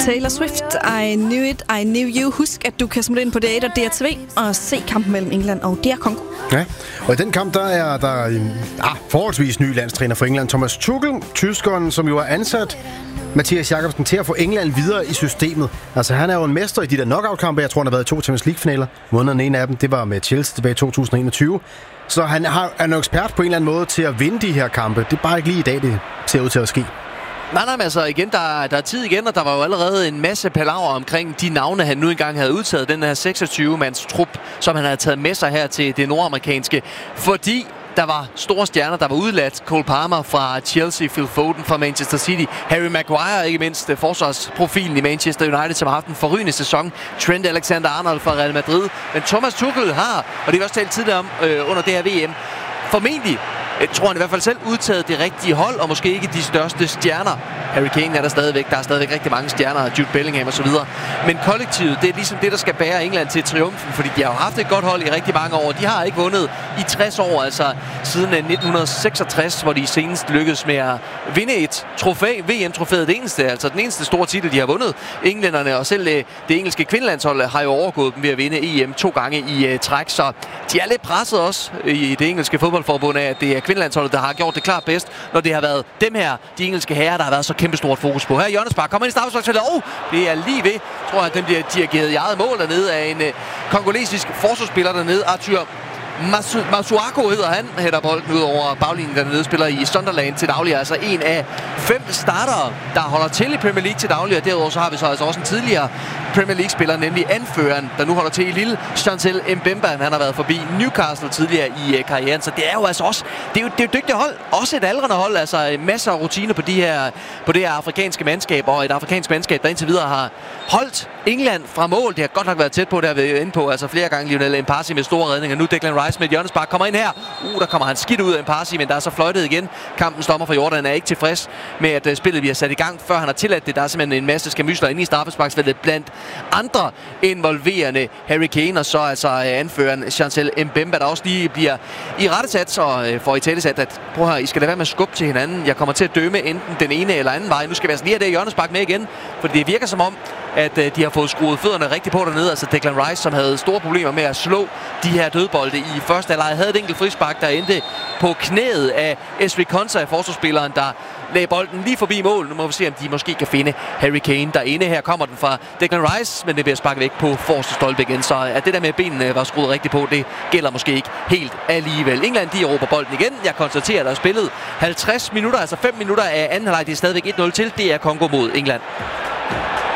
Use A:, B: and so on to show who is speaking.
A: Taylor Swift, I Knew It, I Knew You. Husk, at du kan smutte ind på D1 og DRTV og se kampen mellem England og DR Congo.
B: Ja, og i den kamp, der er der en forholdsvis ny landstræner for England, Thomas Tuchel, tyskeren, som jo er ansat Mathias Jakobsen til at få England videre i systemet. Altså, han er jo en mester i de der knockout-kampe. Jeg tror, han har været i 2 Champions League-finaler. Den ene af dem, det var med Chelsea tilbage i 2021. Så han er en ekspert på en eller anden måde til at vinde de her kampe. Det er bare ikke lige i dag, det ser ud til at ske.
C: Nej, men altså igen, der er tid igen, og der var jo allerede en masse palaver omkring de navne, han nu engang havde udtaget. Den her 26-mands trup, som han havde taget med sig her til det nordamerikanske. Fordi der var store stjerner, der var udladt. Cole Palmer fra Chelsea, Phil Foden fra Manchester City, Harry Maguire, ikke mindst forsvarsprofilen i Manchester United, som har haft en forrygende sæson. Trent Alexander-Arnold fra Real Madrid. Men Thomas Tuchel har, og det har vi også talt tidligere om under det her VM, formentlig, tror han i hvert fald selv, udtaget det rigtige hold, og måske ikke de største stjerner. Harry Kane er der stadigvæk. Der er stadigvæk rigtig mange stjerner, Jude Bellingham og så videre. Men kollektivet, det er ligesom det, der skal bære England til triumfen, fordi de har jo haft et godt hold i rigtig mange år. De har ikke vundet i 60 år, altså siden 1966, hvor de senest lykkedes med at vinde et trofæ. VM-trofæet, det eneste, altså den eneste store titel, de har vundet. Englænderne og selv det engelske kvindelandshold har jo overgået dem ved at vinde EM 2 gange i træk, så de er lidt presset også i det engelske fodboldforbund af, at det er kvindelandsholdet, der har gjort det klart bedst, når det har været dem her, de engelske herrer, der har været så kæmpestort fokus på. Her Jørgens Park kommer ind i straffesparksfeltet. Det er lige ved, tror jeg, at den bliver dirigeret i eget mål dernede af en kongolesisk forsvarsspiller dernede, Arthur Masuako hedder han, hætter bolden ud over baglinjen dernede, spiller i Sunderland til daglig, altså en af 5 startere, der holder til i Premier League til daglig, og derudover så har vi så altså også en tidligere Premier League-spiller, nemlig anføreren, der nu holder til i Lille, Chancel Mbemba. Han har været forbi Newcastle tidligere i karrieren, så det er jo altså også, det er jo et dygtigt hold, også et aldrende hold, altså masser af rutine på det her afrikanske mandskab, og et afrikansk mandskab, der indtil videre har holdt England fra mål. Det har godt nok været tæt på, der har vi inde på, altså flere gange Lionel Mpasi med store redninger. Nu Declan Rice med et hjørnespark kommer ind her. Der kommer han skidt ud af Mpasi, men der er så fløjtet igen. Kampens dommer fra Jordan er ikke tilfreds med, at spillet bliver sat i gang, før han har tilladt det. Der er simpelthen en masse skamysler inde i straffesparksfeltet blandt andre involverende Harry Kane, og så altså anføreren Chancel Mbemba, der også lige bliver i rettesat og får i talesat, at prøv her, I skal da være med at skubbe til hinanden. Jeg kommer til at dømme enten den ene eller anden vej. Nu skal vi altså lige have det hjørnespark med igen, fordi det virker som om, at de har fået skruet fødderne rigtig på dernede. Altså Declan Rice, som havde store problemer med at slå de her dødbolde i første halvleg, havde et enkelt frispark, der endte på knæet af Ezri Konsa, forsvarsspilleren, der lagde bolden lige forbi mål. Nu må vi se, om de måske kan finde Harry Kane derinde. Her kommer den fra Declan Rice, men det bliver sparket væk på forreste stolpe igen. Så at det der med, at benene var skruet rigtigt på, det gælder måske ikke helt alligevel. England, de erobrer bolden igen. Jeg konstaterer, at der er spillet 50 minutter, altså 5 minutter af anden halvleg. Det er stadigvæk 1-0 til. Det er Congo mod England.